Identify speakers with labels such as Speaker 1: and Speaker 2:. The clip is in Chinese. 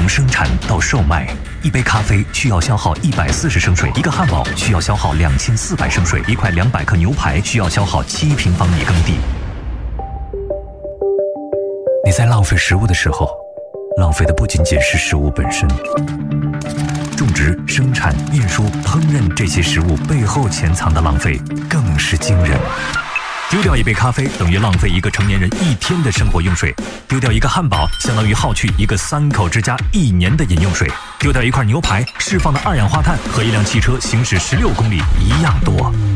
Speaker 1: 从生产到售卖，一杯咖啡需要消耗140升水，一个汉堡需要消耗2400升水，一块200克牛排需要消耗7平方米耕地。你在浪费食物的时候，浪费的不仅仅是食物本身，种植、生产、运输、烹饪这些食物背后潜藏的浪费更是惊人。丢掉一杯咖啡等于浪费一个成年人1天的生活用水，丢掉一个汉堡相当于耗去一个3口之家1年的饮用水，丢掉一块牛排释放的二氧化碳和一辆汽车行驶16公里一样多。